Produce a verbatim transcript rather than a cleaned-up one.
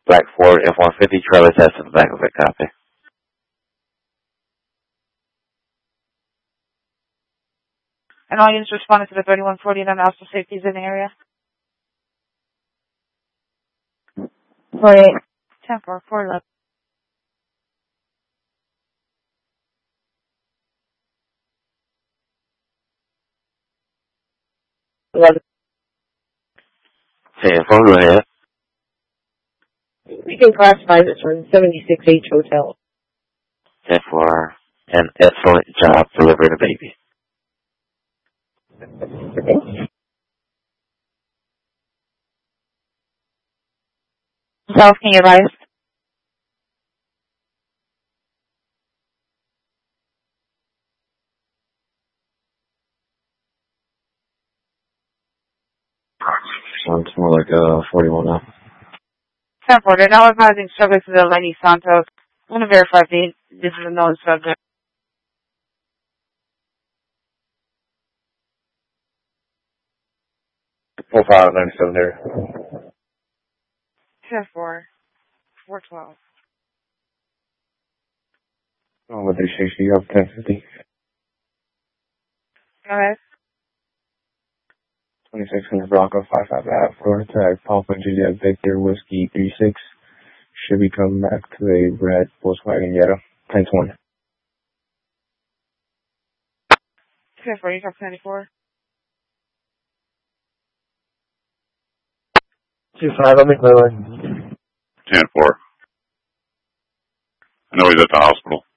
Black Ford F one fifty trailer test in the back of it, copy. And all units responded to the thirty-one forty-nine Alpha safeties in the area. forty-eight. ten four, four eleven. eleven. ten four, go ahead. We can classify this from seventy-six H Hotel. ten four, an excellent job delivering a baby. South, can you advise? Sounds more like uh, forty-one now. ten four, they're now advising subject to the Lenny Santos. I want to verify if they, this is a known subject. four five ninety-seven there. ten four, four twelve. Oh, with three sixty, you have ten fifty. Go ahead. twenty-six hundred Bronco, five five half, Florida tag, Papa Juliet Victor, Whiskey, three six. Should be coming back to a red Volkswagen Jetta, ten twenty. ten four, you have ninety-four. two five, I'm in Cleveland. ten four. I know he's at the hospital.